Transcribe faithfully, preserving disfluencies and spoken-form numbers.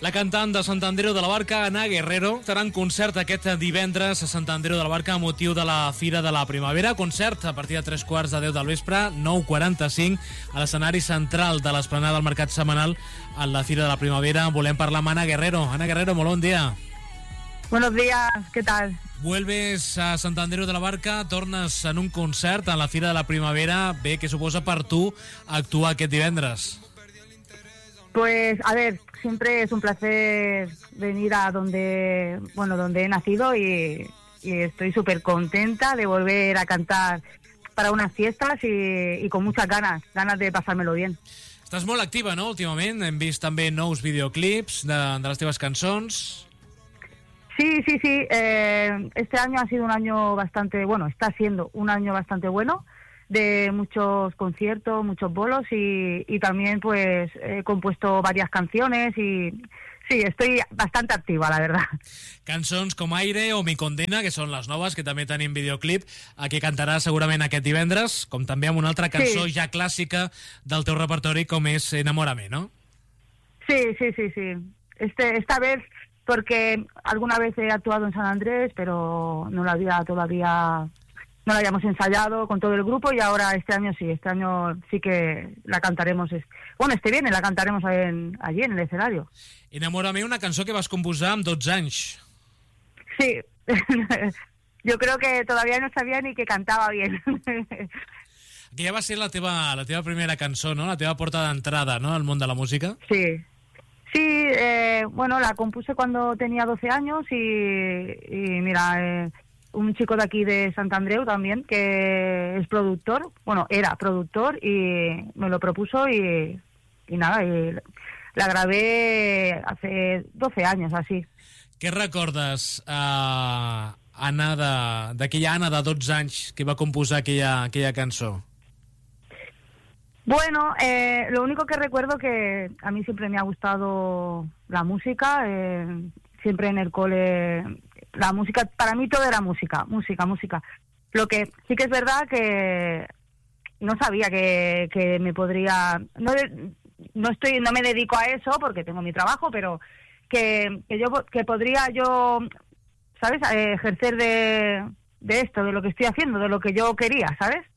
La cantant de Sant Andreu de la Barca, Ana Guerrero, estarà en concert aquest divendres a Sant Andreu de la Barca a motiu de la Fira de la Primavera. Concert a partir de tres quarts de deu del vespre, nou quaranta-cinc, a l'escenari central de l'esplanada del Mercat Setmanal en la Fira de la Primavera. Volem parlar amb Ana Guerrero. Ana Guerrero, molt bon dia. Buenos días, ¿qué tal? Vuelves a Sant Andreu de la Barca, tornes en un concert a la Fira de la Primavera. Bé, què suposa per tu actuar aquest divendres? Pues, a ver, siempre es un placer venir a donde, bueno, donde he nacido y, y estoy súper contenta de volver a cantar para unas fiestas y, y con muchas ganas, ganas de pasármelo bien. Estàs molt activa, no?, últimament. Hem vist també nous videoclips de, de les teves cançons. Sí, sí, sí. Eh, este año ha sido un año bastante, bueno, está siendo un año bastante bueno, de muchos conciertos, muchos bolos y, y también pues he compuesto varias canciones y sí, estoy bastante activa, la verdad. Cançons com Aire o Mi Condena, que són les noves, que també tenim videoclip, a què cantaràs segurament aquest divendres, com també amb una altra cançó sí. ja clàssica del teu repertori, com és Enamórame, ¿no? Sí, sí, sí, sí. Este, esta vez, porque alguna vez he actuado en San Andrés, pero no la había todavía... No la habíamos ensayado con todo el grupo y ahora este año sí, este año sí que la cantaremos. Bueno, este viernes la cantaremos en, allí en el escenario. Enamórame, una cançó que vas composar amb dotze anys. Sí, yo creo que todavía no sabía ni que cantaba bien. Aquella va ser la teva, la teva primera cançó, no? La teva porta d'entrada, no?, al món de la música. Sí, sí, eh, bueno, la compuse cuando tenía doce años y, y mira... Eh, un chico de aquí de Sant Andreu también, que es productor, bueno, era productor y me lo propuso y, y nada, y la grabé hace doce años, así. Què recordes, uh, Anna, d'aquella Anna de dotze anys que va composar aquella, aquella cançó? Bueno, eh, lo único que recuerdo que a mí siempre me ha gustado la música, eh, siempre en el cole... La música, para mí todo era música, música, música. Lo que sí que es verdad que no sabía que, que me podría... No, no estoy, no me dedico a eso porque tengo mi trabajo, pero que, que yo que podría yo, ¿sabes?, ejercer de, de esto, de lo que estoy haciendo, de lo que yo quería, ¿sabes?